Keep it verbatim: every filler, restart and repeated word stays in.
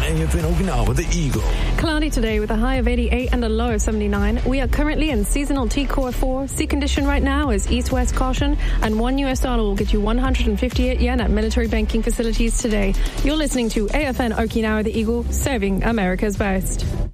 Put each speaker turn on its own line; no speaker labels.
A F N Okinawa, the Eagle.
Cloudy today with a high of eighty-eight and a low of seventy-nine. We are currently in seasonal T-Core four. Sea condition right now is east-west caution, and one U S dollar will get you one hundred fifty-eight yen at military banking facilities today. You're listening to A F N Okinawa, the Eagle, serving America's best.